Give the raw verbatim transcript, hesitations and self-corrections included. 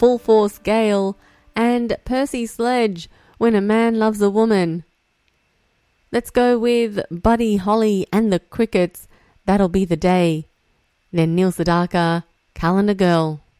Full Force Gale, and Percy Sledge, When a Man Loves a Woman. Let's go with Buddy Holly and the Crickets, That'll Be the Day. Then Neil Sedaka, Calendar Girl.